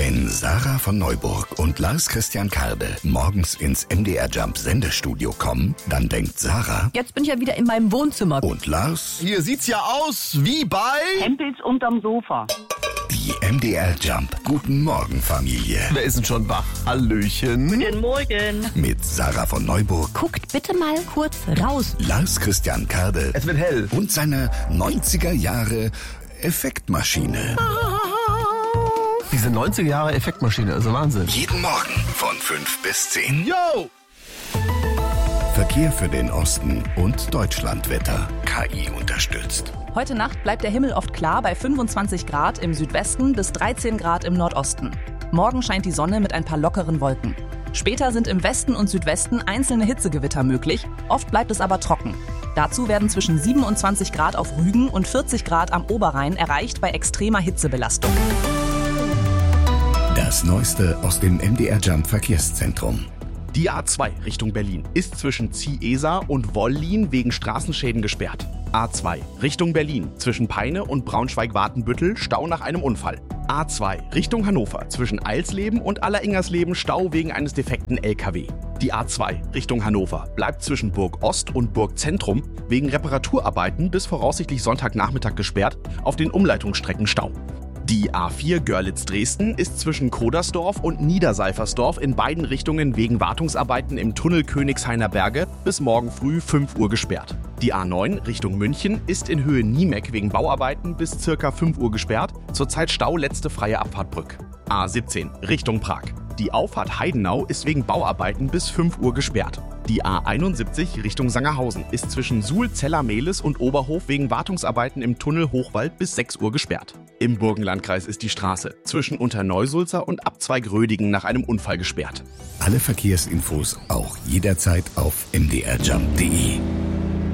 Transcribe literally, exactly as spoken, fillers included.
Wenn Sarah von Neuburg und Lars Christian Karde morgens ins M D R Jump Sendestudio kommen, dann denkt Sarah: Jetzt bin ich ja wieder in meinem Wohnzimmer. Und Lars: Hier sieht's ja aus wie bei Hempels unterm Sofa. Die M D R Jump Guten Morgen Familie. Wer ist denn schon wach? Hallöchen. Guten Morgen. Mit Sarah von Neuburg, Guckt bitte mal kurz raus. Lars Christian Karde Es wird hell. und seiner neunziger Jahre Effektmaschine. Diese neunziger Jahre Effektmaschine, also Wahnsinn. Jeden Morgen von fünf bis zehn. Yo! Verkehr für den Osten und Deutschlandwetter. K I unterstützt. Heute Nacht bleibt der Himmel oft klar bei fünfundzwanzig Grad im Südwesten bis dreizehn Grad im Nordosten. Morgen scheint die Sonne mit ein paar lockeren Wolken. Später sind im Westen und Südwesten einzelne Hitzegewitter möglich, oft bleibt es aber trocken. Dazu werden zwischen siebenundzwanzig Grad auf Rügen und vierzig Grad am Oberrhein erreicht bei extremer Hitzebelastung. Das Neueste aus dem M D R Jump Verkehrszentrum. Die A zwei Richtung Berlin ist zwischen Ziehesar und Wollin wegen Straßenschäden gesperrt. A zwei Richtung Berlin zwischen Peine und Braunschweig-Watenbüttel Stau nach einem Unfall. A zwei Richtung Hannover zwischen Eilsleben und Alleringgersleben Stau wegen eines defekten L K W. Die A zwei Richtung Hannover bleibt zwischen Burg Ost und Burg Zentrum wegen Reparaturarbeiten bis voraussichtlich Sonntagnachmittag gesperrt, auf den Umleitungsstrecken Stau. Die A vier Görlitz-Dresden ist zwischen Kodersdorf und Niederseifersdorf in beiden Richtungen wegen Wartungsarbeiten im Tunnel Königshainer Berge bis morgen früh fünf Uhr gesperrt. Die A neun Richtung München ist in Höhe Niemek wegen Bauarbeiten bis circa fünf Uhr gesperrt, zurzeit Stau letzte freie Abfahrtbrück. A siebzehn Richtung Prag. Die Auffahrt Heidenau ist wegen Bauarbeiten bis fünf Uhr gesperrt. Die A einundsiebzig Richtung Sangerhausen ist zwischen Suhl-Zeller-Mehlis und Oberhof wegen Wartungsarbeiten im Tunnel Hochwald bis sechs Uhr gesperrt. Im Burgenlandkreis ist die Straße zwischen Unterneusulzer und Abzweig Rödingen nach einem Unfall gesperrt. Alle Verkehrsinfos auch jederzeit auf m d r jump punkt d e.